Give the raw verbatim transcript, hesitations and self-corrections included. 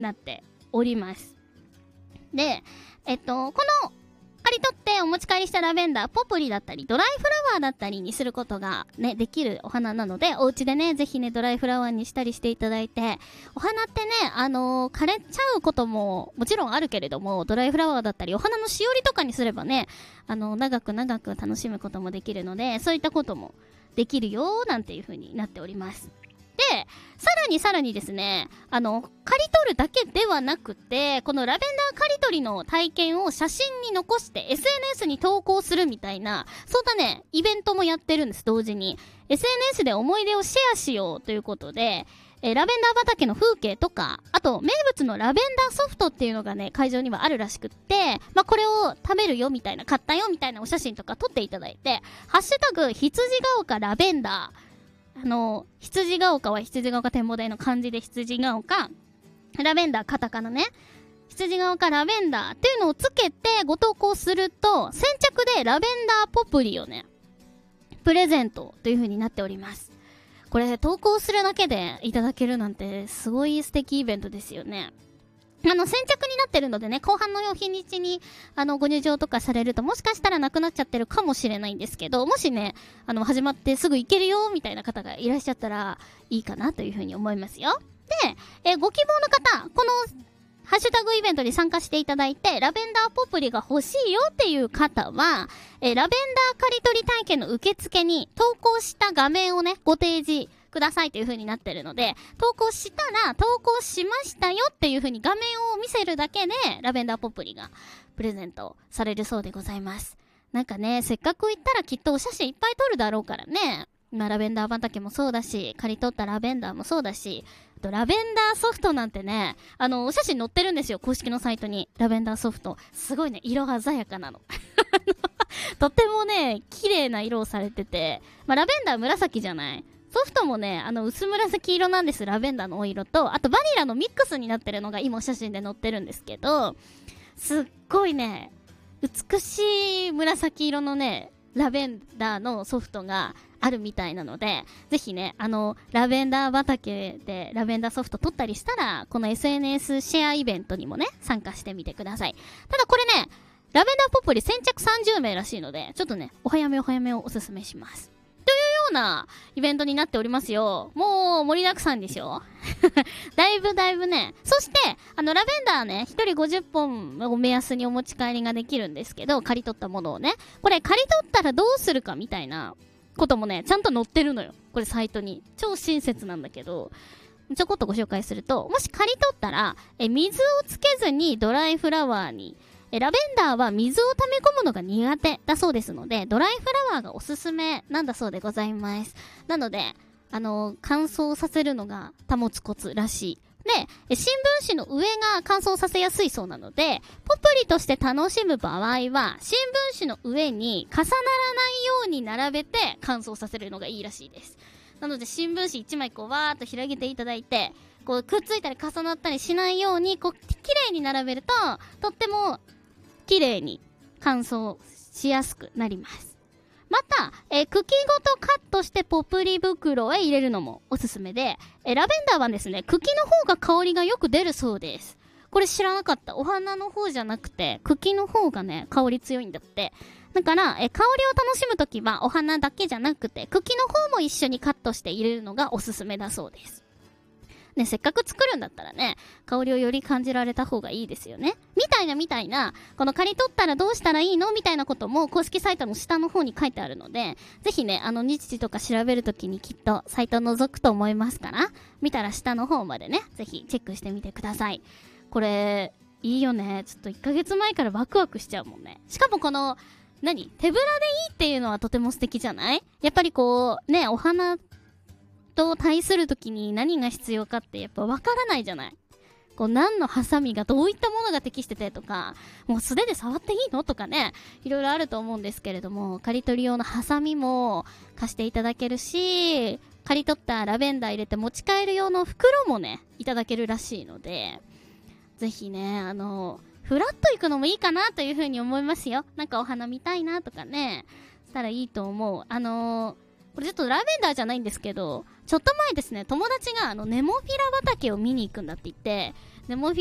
なっております。で、えっと、この刈り取ってお持ち帰りしたラベンダー、ポプリだったりドライフラワーだったりにすることがねできるお花なので、お家でねぜひねドライフラワーにしたりしていただいて、お花ってねあのー、枯れちゃうことももちろんあるけれども、ドライフラワーだったりお花のしおりとかにすればね、あのー、長く長く楽しむこともできるので、そういったこともできるよなんていう風になっております。で、さらにさらにですね、あの、刈り取るだけではなくて、このラベンダー刈り取りの体験を写真に残して エスエヌエス に投稿するみたいな、そんなね、イベントもやってるんです、同時に。エスエヌエス で思い出をシェアしようということで、えー、ラベンダー畑の風景とか、あと名物のラベンダーソフトっていうのがね、会場にはあるらしくって、まあ、これを食べるよみたいな、買ったよみたいなお写真とか撮っていただいて、ハッシュタグ、羊が丘ラベンダー、あの、羊が丘は羊が丘展望台の漢字で羊が丘、ラベンダーカタカナね。羊が丘ラベンダーっていうのをつけてご投稿すると、先着でラベンダーポプリをね、プレゼントという風になっております。これ投稿するだけでいただけるなんてすごい素敵イベントですよね。あの、先着になってるのでね、後半の日にちに、あの、ご入場とかされると、もしかしたらなくなっちゃってるかもしれないんですけど、もしね、あの、始まってすぐ行けるよ、みたいな方がいらっしゃったら、いいかなというふうに思いますよ。で、え、ご希望の方、この、ハッシュタグイベントに参加していただいて、ラベンダーポプリが欲しいよっていう方は、え、ラベンダー刈り取り体験の受付に投稿した画面をね、ご提示くださいという風になってるので、投稿したら投稿しましたよっていう風に画面を見せるだけでラベンダーポプリがプレゼントされるそうでございます。なんかね、せっかく行ったらきっとお写真いっぱい撮るだろうからね。まあラベンダー畑もそうだし、刈り取ったラベンダーもそうだし、あとラベンダーソフトなんてね、あのお写真載ってるんですよ、公式のサイトに。ラベンダーソフトすごいね、色鮮やかなのとってもね綺麗な色をされてて、まあラベンダー紫じゃない、ソフトもね、あの薄紫色なんです。ラベンダーのお色と、あとバニラのミックスになってるのが今お写真で載ってるんですけど、すっごいね、美しい紫色のね、ラベンダーのソフトがあるみたいなので、ぜひね、あの、ラベンダー畑でラベンダーソフト撮ったりしたら、この エスエヌエス シェアイベントにもね、参加してみてください。ただこれね、ラベンダーポプリ先着さんじゅうめいらしいので、ちょっとね、お早めお早めをおすすめします。というようなイベントになっておりますよ。もう盛りだくさんでしょだいぶだいぶね。そして、あの、ラベンダーね、ひとりごじゅっぽんを目安にお持ち帰りができるんですけど、刈り取ったものをね。これ、刈り取ったらどうするかみたいなこともね、ちゃんと載ってるのよ。これ、サイトに。超親切なんだけど、ちょこっとご紹介すると、もし刈り取ったら、え、水をつけずにドライフラワーに、えラベンダーは水を溜め込むのが苦手だそうですので、ドライフラワーがおすすめなんだそうでございます。なので、あのー、乾燥させるのが保つコツらしい。で、新聞紙の上が乾燥させやすいそうなので、ポプリとして楽しむ場合は、新聞紙の上に重ならないように並べて乾燥させるのがいいらしいです。なので、新聞紙いちまいこうわーっと広げていただいて、こうくっついたり重なったりしないように、こう、綺麗に並べると、とっても綺麗に乾燥しやすくなります。また、えー、茎ごとカットしてポプリ袋へ入れるのもおすすめで、えー、ラベンダーはですね、茎の方が香りがよく出るそうです。これ知らなかった。お花の方じゃなくて、茎の方がね、香り強いんだって。だから、えー、香りを楽しむときは、お花だけじゃなくて、茎の方も一緒にカットして入れるのがおすすめだそうです。ね、せっかく作るんだったらね、香りをより感じられた方がいいですよね。みたいなみたいな、この刈り取ったらどうしたらいいのみたいなことも公式サイトの下の方に書いてあるので、ぜひね、あの日時とか調べるときにきっとサイト覗くと思いますから、見たら下の方までね、ぜひチェックしてみてください。これ、いいよね。ちょっといっかげつまえからワクワクしちゃうもんね。しかもこの、何？手ぶらでいいっていうのはとても素敵じゃない？やっぱりこう、ね、お花と対するときに何が必要かってやっぱわからないじゃない。こう何のハサミがどういったものが適しててとか、もう素手で触っていいのとかね、いろいろあると思うんですけれども、刈り取り用のハサミも貸していただけるし、刈り取ったラベンダー入れて持ち帰る用の袋もね、いただけるらしいので、ぜひね、あのフラッと行くのもいいかなというふうに思いますよ。なんかお花見たいなとかね、したらいいと思う。あのーこれちょっとラベンダーじゃないんですけど、ちょっと前ですね、友達があのネモフィラ畑を見に行くんだって言って、 ネモフィ